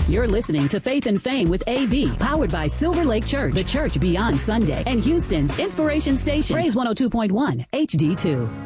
You're listening to Faith and Fame with AV, powered by Silver Lake Church, the church beyond Sunday, and Houston's Inspiration Station, Praise 102.1 HD2.